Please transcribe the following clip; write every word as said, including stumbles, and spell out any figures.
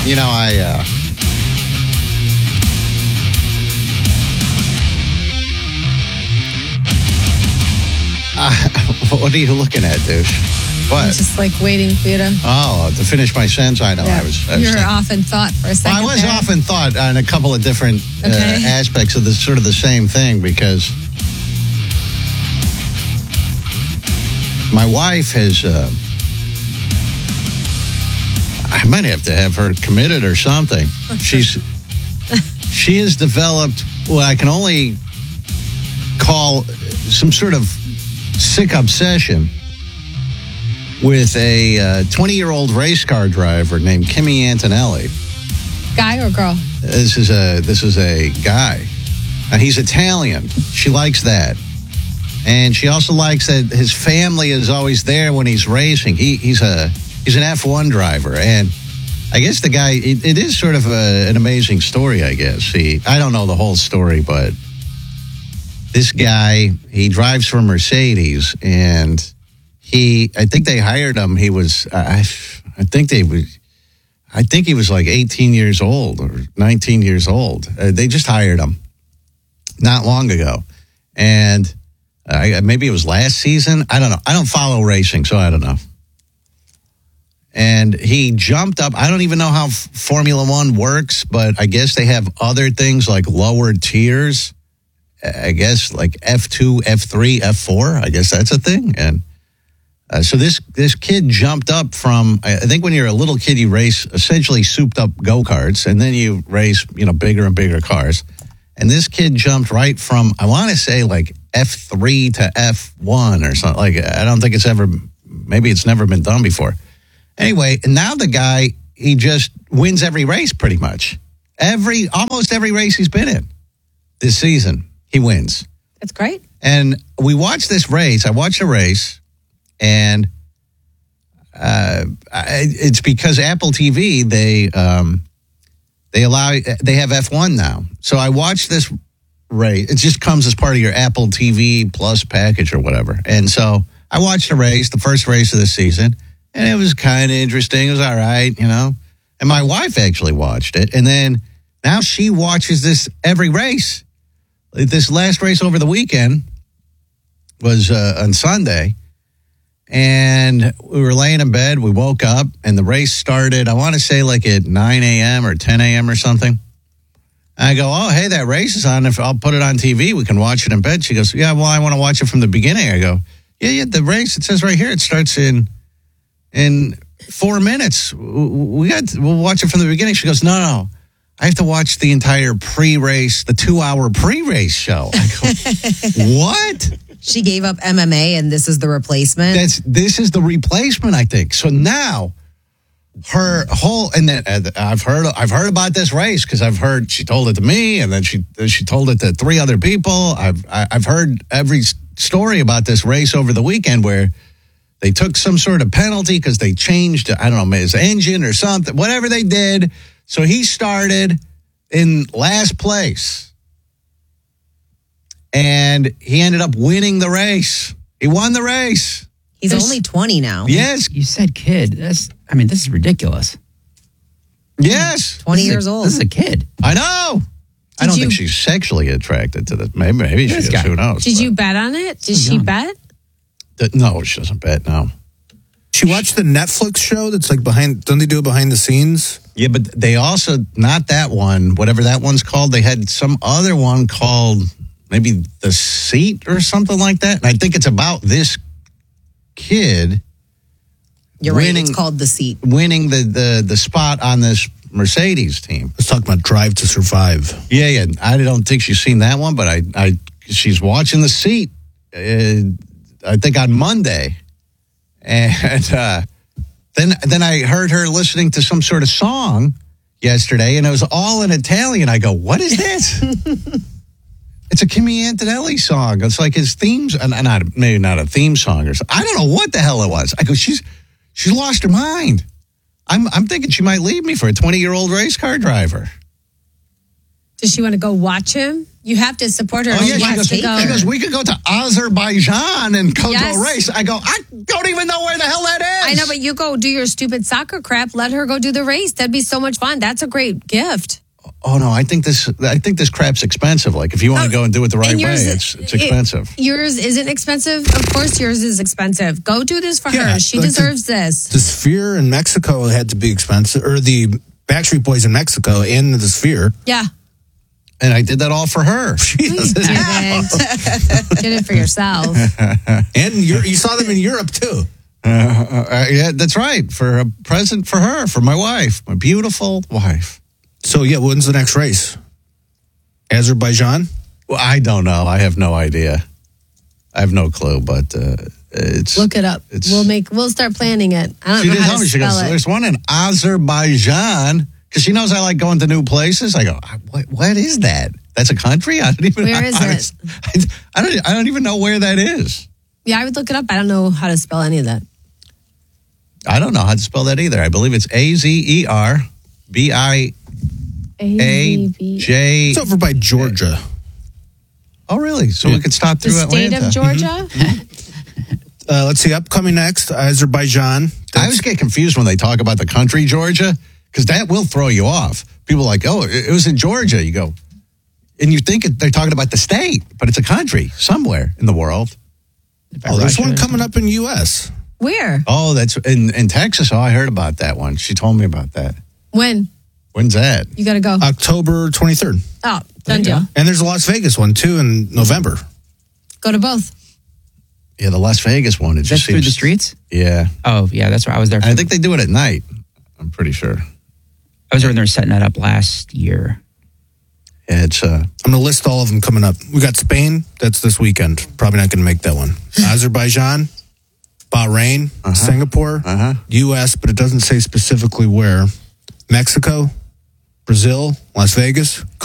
You know, I... Uh, uh, what are you looking at, dude? What? I'm just like waiting for you to... Oh, to finish my sentence? I know. Yeah. I was... I was You're thinking. off in thought for a second. Well, I was there. off in thought on a couple of different uh, Okay. aspects of the sort of the same thing because my wife has... Uh, I might have to have her committed or something. She's she has developed what I can only call some sort of sick obsession with a twenty-year-old race car driver named Kimi Antonelli. Guy or girl? This is a this is a guy. And he's Italian. She likes that. And she also likes that his family is always there when he's racing. He he's a he's an F one driver, and I guess the guy it, it is sort of a, an amazing story. I guess he I don't know the whole story, but this guy he drives for Mercedes, and he I think they hired him. He was I I think they was I think he was like eighteen years old or nineteen years old. Uh, they just hired him not long ago, and. Uh, maybe it was last season. I don't know. I don't follow racing, so I don't know. And he jumped up. I don't even know how F- Formula One works, but I guess they have other things like lower tiers. I guess like F two, F three, F four. I guess that's a thing. And uh, so this this kid jumped up from, I think when you're a little kid, you race essentially souped up go-karts, and then you race, you know, bigger and bigger cars. And this kid jumped right from, I want to say like F three to F one or something. Like, I don't think it's ever, maybe it's never been done before. Anyway, and now the guy, he just wins every race pretty much. Every, almost every race he's been in this season, he wins. That's great. And we watched this race. I watched a race, and uh, I, it's because Apple T V, they, um, They allow they have F one now. So I watched this race. It just comes as part of your Apple T V Plus package or whatever. And so I watched a race, the first race of the season, and it was kind of interesting. It was all right, you know. And my wife actually watched it. And then now she watches this every race. This last race over the weekend was uh, on Sunday. And we were laying in bed. We woke up, and the race started, I want to say like at nine a.m. or ten a.m. or something. And I go, oh, hey, that race is on. If I'll put it on T V, we can watch it in bed. She goes, yeah, well, I want to watch it from the beginning. I go, yeah, yeah, the race, it says right here, it starts in in four minutes. We got, we'll watch it from the beginning. She goes, no, no, I have to watch the entire pre-race, the two-hour pre-race show. I go, what? She gave up M M A, and this is the replacement. That's this is the replacement, I think. So now, her whole and then uh, I've heard I've heard about this race because I've heard she told it to me, and then she she told it to three other people. I've I've heard every story about this race over the weekend where they took some sort of penalty because they changed I don't know his engine or something, whatever they did. So he started in last place. And he ended up winning the race. He won the race. He's There's- only twenty now. Yes. You said kid. That's. I mean, this is ridiculous. Yes. twenty This is a- years old. This is a kid. I know. I don't you- think she's sexually attracted to this. Maybe, maybe she This is. guy. Who knows? Did But you bet on it? Did So she young. bet? the- no, she doesn't bet. No. She watched the Netflix show that's like behind, don't they do it behind the scenes? Yeah, but they also, not that one, whatever that one's called, they had some other one called maybe The Seat or something like that. And I think it's about this kid You're right. winning- It's called The Seat. winning the, the, the spot on this Mercedes team. Let's talk about Drive to Survive. Yeah, yeah. I don't think she's seen that one, but I, I she's watching The Seat, uh, I think on Monday. And uh, then then I heard her listening to some sort of song yesterday, and it was all in Italian. I go, what is this? It's a Kimi Antonelli song. It's like his themes, and not maybe not a theme song or something. I don't know what the hell it was. I go, she's she's lost her mind. I'm I'm thinking she might leave me for a twenty-year-old race car driver. Does she want to go watch him You have to support her. Oh, yeah, She she wants goes, to go. she goes, we could go to Azerbaijan and go Yes. to a race. I go, I don't even know where the hell that is. I know, but you go do your stupid soccer crap. Let her go do the race. That'd be so much fun. That's a great gift. Oh, no, I think this I think this crap's expensive. Like, if you want to go and do it the right And way, yours- it's it's it- expensive. Yours isn't expensive. Of course, yours is expensive. Go do this for Yeah, her. She like the- deserves this. The Sphere in Mexico had to be expensive, or the Backstreet Boys in Mexico and the Sphere. Yeah. And I did that all for her. You didn't. Did it for yourself. And you you saw them in Europe, too. Uh, uh, yeah, that's right. For a present for her, for my wife, my beautiful wife. So, yeah, when's the next race? Azerbaijan? Well, I don't know. I have no idea. I have no clue, but uh, it's... Look it up. It's- We'll make. We'll start planning it. I don't She know did how tell to me, she spell goes, it. there's one in Azerbaijan, because she knows I like going to new places. I go, what, what is that? That's a country? I don't even Where is I, it? I, I, don't, I don't even know where that is. Yeah, I would look it up. I don't know how to spell any of that. I don't know how to spell that either. I believe it's A Z E R B I A J. It's over by Georgia. Oh, really? So we could stop The through state Atlanta. of Georgia. Uh, let's see, upcoming next, Azerbaijan. I always get confused when they talk about the country Georgia, because that will throw you off. People are like, oh, it it was in Georgia. You go, and you think it, they're talking about the state, but it's a country somewhere in the world. Oh, there's Russia. one coming up in U S. Where? Oh, that's in, in Texas. Oh, I heard about that one. She told me about that. When? When's that? You got to go. October twenty-third. Oh, done deal. And there's a Las Vegas one, too, in November. Go to both. Yeah, the Las Vegas one. It That's just through seems, the streets? Yeah. Oh, yeah, that's where I was there. For, I think they do it at night. I'm pretty sure. I was over there setting that up last year. Yeah, it's uh, I'm going to list all of them coming up. We got Spain. That's this weekend. Probably not going to make that one. Azerbaijan, Bahrain, Singapore, uh-huh. U S, but it doesn't say specifically where. Mexico, Brazil, Las Vegas,